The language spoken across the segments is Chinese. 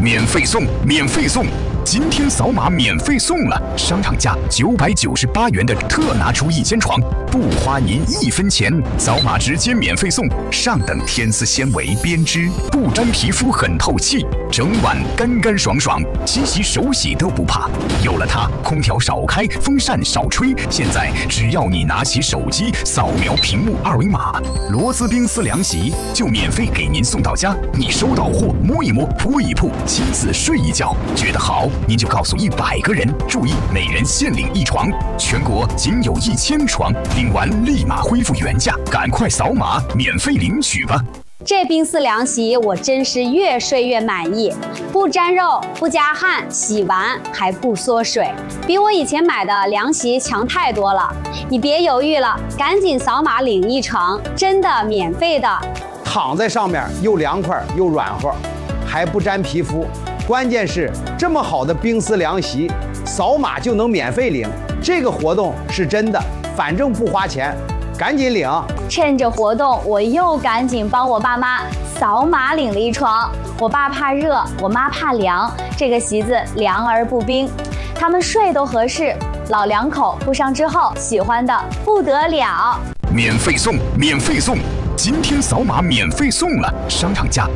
免费送，免费送！今天扫码免费送了，商场价998元的特拿出1间床，不花您1分钱，扫码直接免费送。上等天丝纤维编织，不粘皮肤，很透气，整晚干干爽爽，洗洗手洗都不怕。有了它，空调少开，风扇少吹。现在只要你拿起手机，扫描屏幕2维码，螺丝冰丝凉席就免费给您送到家。你收到货，摸一摸，铺一铺，亲自睡一觉，觉得好，您就告诉100个人，注意每人限领1床，全国仅有1000床，领完立马恢复原价，赶快扫码免费领取吧。 这冰丝凉席我真是越睡越满意，不粘肉，不加汗，洗完还不缩水，比我以前买的凉席强太多了。你别犹豫了，赶紧扫码领1床，真的免费的。 躺在上面又凉快又软和，还不粘皮肤。关键是这么好的冰丝凉席，扫码就能免费领。这个活动是真的，反正不花钱，赶紧领。 趁着活动，我又赶紧帮我爸妈扫码领了1床。我爸怕热，我妈怕凉，这个席子凉而不冰，他们睡都合适。老两口铺上之后，喜欢的不得了。 免费送，免费送！今天扫码免费送了，商场价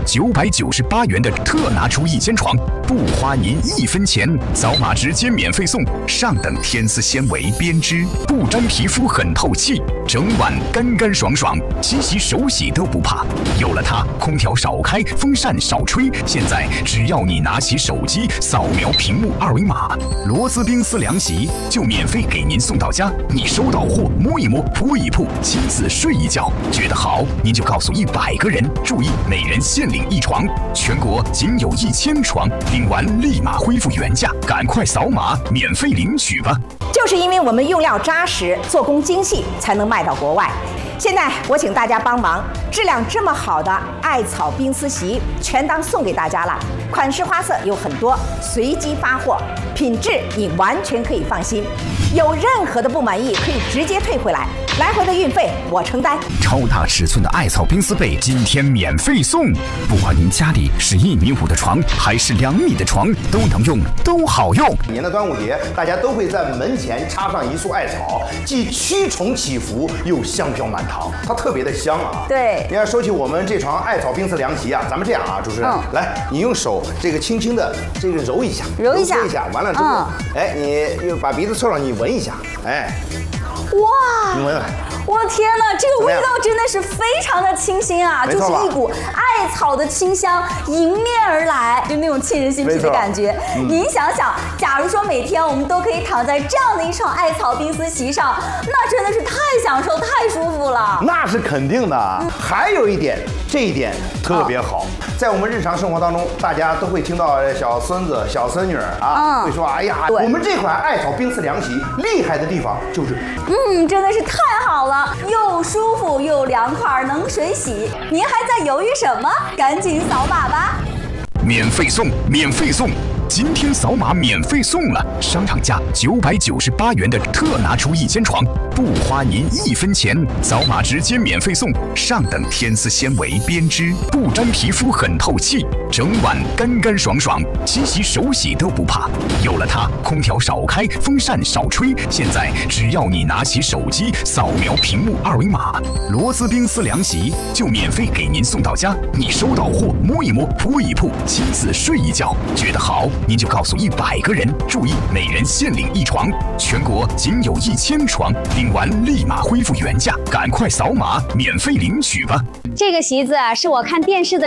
998元的特拿出1间床，不花您1分钱，扫码直接免费送。上等天丝纤维编织，不粘皮肤，很透气，整晚干干爽爽，洗洗手洗都不怕。有了它，空调少开，风扇少吹。现在只要你拿起手机，扫描屏幕2维码，螺丝冰丝凉席就免费给您送到家。你收到货，摸一摸，铺一铺，亲自睡一觉，觉得好，您就告诉100个人，注意每人限领1床，全国仅有1000床，领完立马恢复原价，赶快扫码免费领取吧。 就是因为我们用料扎实，做工精细，才能卖到国外。现在我请大家帮忙，质量这么好的艾草冰丝席全当送给大家了。款式花色有很多，随机发货，品质你完全可以放心。有任何的不满意，可以直接退回来，来回的运费我承担。 超大尺寸的艾草冰丝被今天免费送，不管您家里是1.5米的床还是2米的床，都能用，都好用。 每年的端午节，大家都会在门前插上一束艾草，既驱虫祈福，又香飘满堂，它特别的香啊。 对， 你要说起我们这床艾草冰丝凉席啊，咱们这样啊，主持人，来，你用手这个轻轻的这个揉一下， 揉一下， 完了之后，哎，你又把鼻子凑上，你闻一下，哎， 哇， 你闻闻。 我天哪，这个味道真的是非常的清新啊，就是一股艾草的清香迎面而来，就那种沁人心脾的感觉。您想想，假如说每天我们都可以躺在这样的一床艾草冰丝席上，那真的是太享受、太舒服了。 那是肯定的。还有一点，这一点特别好，在我们日常生活当中，大家都会听到小孙子、小孙女啊，会说：“哎呀，我们这款艾草冰丝凉席厉害的地方就是， 真的是太好了。”又舒服又凉快，能水洗。您还在犹豫什么？赶紧扫码吧！ 免费送，免费送！今天扫码免费送了，商场价998元的特拿出1间床，不花您1分钱，扫码直接免费送。上等天丝纤维编织，不粘皮肤，很透气，整晚干干爽爽，洗洗手洗都不怕。有了它，空调少开，风扇少吹。现在只要你拿起手机，扫描屏幕2维码，螺丝冰丝凉席就免费给您送到家。你收到货，摸一摸，铺一铺，亲自睡一觉，觉得好，您就告诉100个人，注意每人限领1床，全国仅有1000床，领完立马恢复原价，赶快扫码免费领取吧。 这个席子是我看电视的